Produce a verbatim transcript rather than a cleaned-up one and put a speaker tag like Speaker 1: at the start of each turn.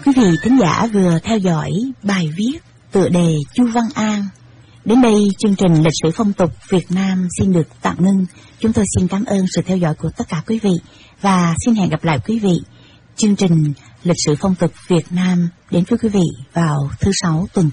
Speaker 1: Quý vị thính giả vừa theo dõi bài viết tựa đề Chu Văn An. Đến đây chương trình Lịch sử phong tục Việt Nam xin được tạm ngưng. Chúng tôi xin cảm ơn sự theo dõi của tất cả quý vị và xin hẹn gặp lại quý vị. Chương trình Lịch sử phong tục Việt Nam đến với quý vị vào thứ sáu tuần